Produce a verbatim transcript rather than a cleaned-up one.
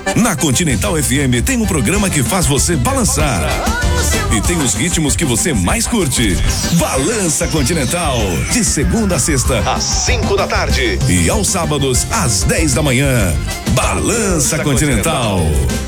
Na Continental F M tem um programa que faz você balançar. E tem os ritmos que você mais curte. Balança Continental. De segunda a sexta, às cinco da tarde. E aos sábados, às dez da manhã. Balança Continental.